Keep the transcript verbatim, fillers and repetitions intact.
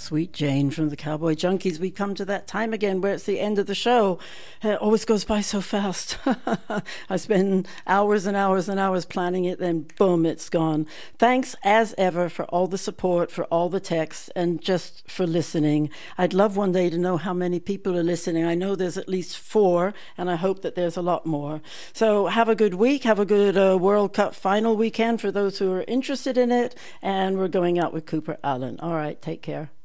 Sweet Jane from the Cowboy Junkies. We come to that time again where it's the end of the show. It always goes by so fast. I spend hours and hours and hours planning it, then boom, it's gone. Thanks as ever for all the support, for all the texts, and just for listening. I'd love one day to know how many people are listening. I know there's at least four, and I hope that there's a lot more. So have a good week. Have a good uh, World Cup final weekend for those who are interested in it. And we're going out with Cooper Allen. All right, take care.